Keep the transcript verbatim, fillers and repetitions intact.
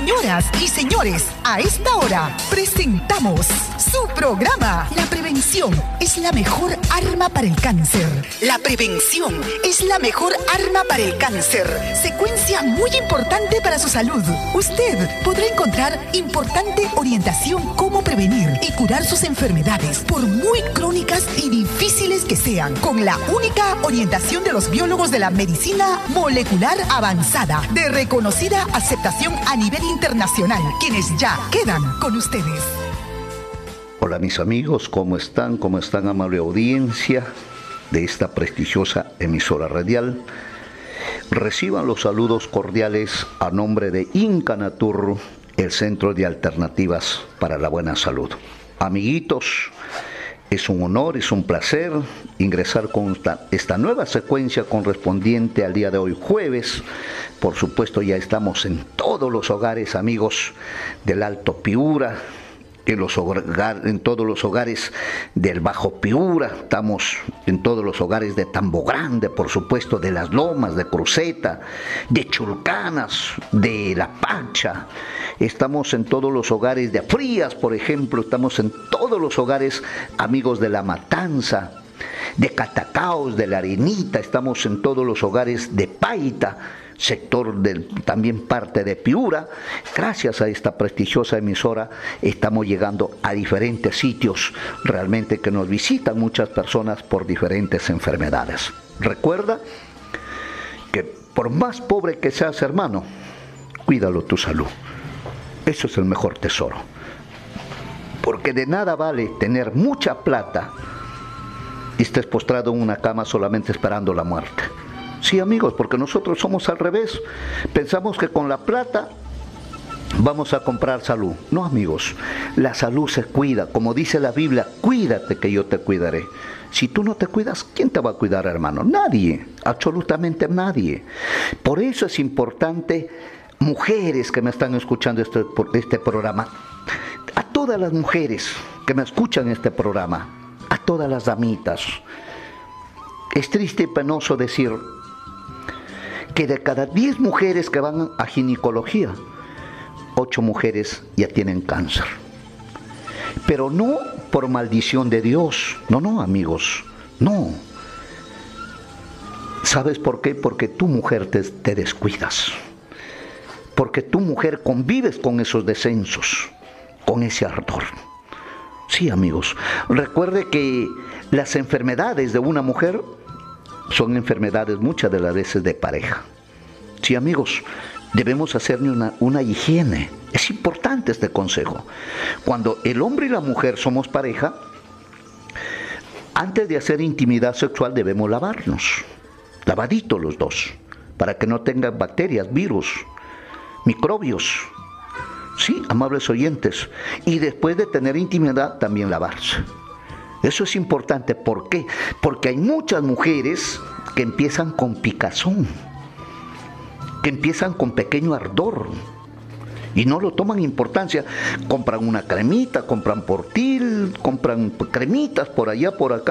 Señoras y señores, a esta hora presentamos su programa. La prevención es la mejor arma para el cáncer. La prevención es la mejor arma para el cáncer. Secuencia muy importante para su salud. Usted podrá encontrar importante orientación cómo prevenir y curar sus enfermedades, por muy crónicas y difíciles que sean, con la única orientación de los biólogos de la medicina molecular avanzada, de reconocida aceptación a nivel internacional, quienes ya quedan con ustedes. Hola mis amigos, ¿cómo están? ¿Cómo están, amable audiencia de esta prestigiosa emisora radial? Reciban los saludos cordiales a nombre de Incanatur, el Centro de Alternativas para la Buena Salud. Amiguitos, es un honor, es un placer ingresar con esta, esta nueva secuencia correspondiente al día de hoy, jueves. Por supuesto, ya estamos en todos los hogares, amigos del Alto Piura, en, los hogar, en todos los hogares del Bajo Piura, estamos en todos los hogares de Tambo Grande, por supuesto, de Las Lomas, de Cruceta, de Chulcanas, de La Pacha. Estamos en todos los hogares de Frías, por ejemplo, estamos en todos los hogares, amigos de La Matanza, de Catacaos, de La Arenita, estamos en todos los hogares de Paita, sector del, también parte de Piura. Gracias a esta prestigiosa emisora estamos llegando a diferentes sitios, realmente que nos visitan muchas personas por diferentes enfermedades. Recuerda que por más pobre que seas, hermano, cuídalo tu salud. Eso es el mejor tesoro. Porque de nada vale tener mucha plata y estés postrado en una cama solamente esperando la muerte. Sí, amigos, porque nosotros somos al revés. Pensamos que con la plata vamos a comprar salud. No, amigos, la salud se cuida. Como dice la Biblia, cuídate que yo te cuidaré. Si tú no te cuidas, ¿quién te va a cuidar, hermano? Nadie, absolutamente nadie. Por eso es importante, mujeres que me están escuchando este, este programa, a todas las mujeres que me escuchan este programa, a todas las damitas, es triste y penoso decir que de cada diez mujeres que van a ginecología, ocho mujeres ya tienen cáncer. Pero no por maldición de Dios, no, no, amigos, no. ¿Sabes por qué? Porque tu mujer te, te descuidas. Porque tu mujer convives con esos descensos, con ese ardor. Sí, amigos, recuerde que las enfermedades de una mujer son enfermedades muchas de las veces de pareja. Sí, amigos, debemos hacer una, una higiene. Es importante este consejo. Cuando el hombre y la mujer somos pareja, antes de hacer intimidad sexual debemos lavarnos. Lavaditos los dos, para que no tengan bacterias, virus, microbios. Sí, amables oyentes. Y después de tener intimidad, también lavarse. Eso es importante. ¿Por qué? Porque hay muchas mujeres que empiezan con picazón, que empiezan con pequeño ardor y no lo toman importancia. Compran una cremita, compran Portil, compran cremitas por allá, por acá.